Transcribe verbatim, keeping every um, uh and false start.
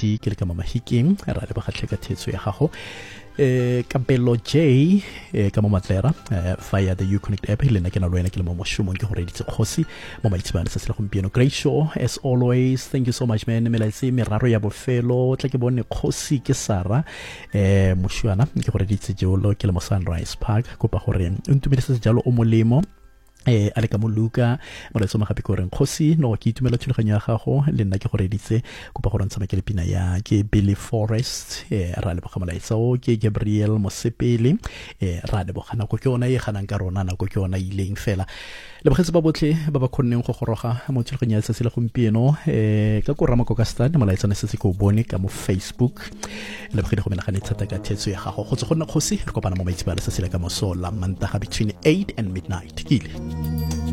Mokgadi ke le ka Mamahikeng ra le bagatle ka thetso ya gago eh Kampelo J eh ka mo matlera eh via the Uconnect app le na ke na lo ena ke le mo moshomong ke go reditse kgosi mo maitsebana sa sela gompieno. Great show as always, thank you so much man. Melaitse meraro ya bofelo tla ke bone kgosi ke Sara eh moshwana ke go reditse jolo ke le mo Sunrise Park kopa gore ntumedise jalo o molemo eh ale ka moluka mo le tsoma gape go reng kgosi no ke itumela thulaganyo ya gago le nna ke go reditse kopa go rontsha ke le pina ya ke Billy Forest eh ra le bogama laitsa o ke Gabriel Mosepele eh ra le bogana go ke ona e ganang ka rona na go ke ona ileng fela le bogetse ba botle ba ba khonneng go goroga mo thulaganyo ya tsela gompieno eh ka go rama go ka stand mo laitsa ne se se go bone ka mo Facebook le bogile go menagane thata ka thetso ya gago go tse go nna kgosi re kopana mo maitsebana sa sela ka mo sola mantaga between eight and midnight kile